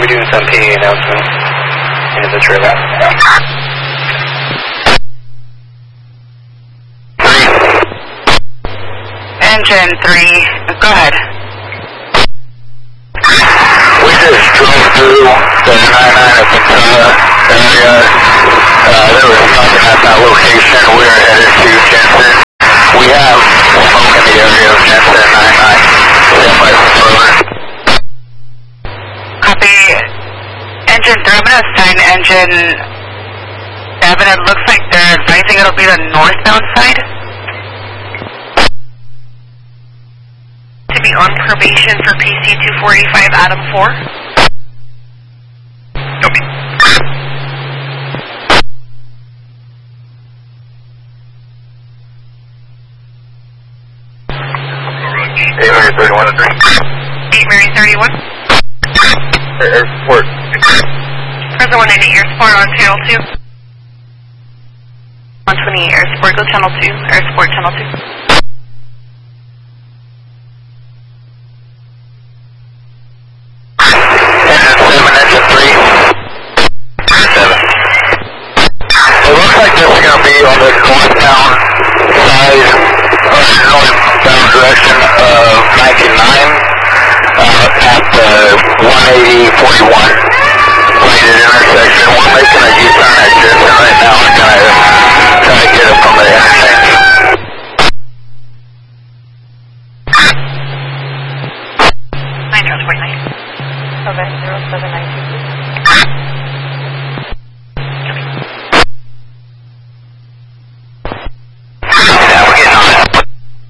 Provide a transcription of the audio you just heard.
be doing some PA announcements into the trailer. Engine 3, go ahead. We just drove through the 99 at Ventura area. There was nothing at that location. We were headed to Jensen. We have smoke in the area of Jensen 99. Stand by for further. Copy. Engine 3, I'm going to assign engine 7. It looks like they're advising it'll be the northbound side. To be on probation for PC 245 Adam 4. Copy. Mary 31 to 3. 8 Mary 31. Air support. Present 190 air support on channel 2. 120 air support, go channel 2. Air support channel 2. On the northbound side, or northbound direction of 99 at the 180-41 bladed intersection. We're making a U-turn at Jensen right now. We're going to try to get it from the interchange. Okay, 0792.